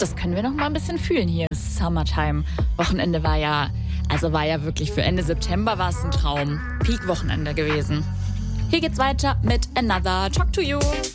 das können wir noch mal ein bisschen fühlen hier. Summertime. Wochenende war ja wirklich für Ende September war es ein Traum. Peak-Wochenende gewesen. Hier geht's weiter mit Another Talk to You.